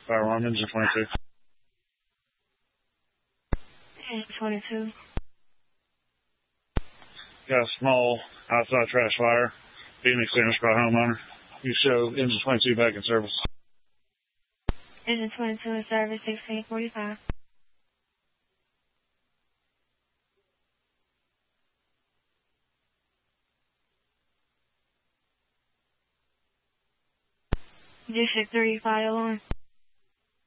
fire alarm, engine 22. Engine 22. Got a small outside trash fire being extinguished by homeowner. You show engine 22 back in service. Engine 22 in service, 1645. District 3, fire alarm.